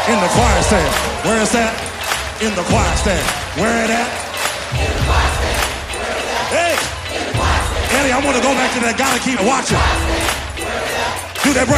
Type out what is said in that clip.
In the choir stand. Where is that? In the choir stand. Where it at? In the choir stand. Where is that? Hey! In the choir stand. Eddie, I want to go back to that. Gotta keep watching. Where is that? Do that break.